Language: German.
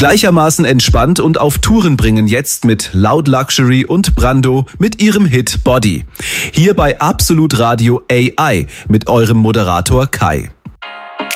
Gleichermaßen entspannt und auf Touren bringen jetzt mit Loud Luxury und Brando mit ihrem Hit Body. Hier bei Absolut Radio AI mit eurem Moderator Kai.